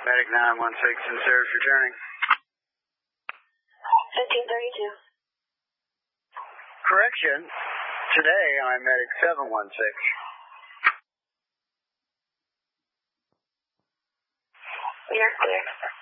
Medic 916 in service returning. 1532. Correction. Today I'm Medic 716. You're clear.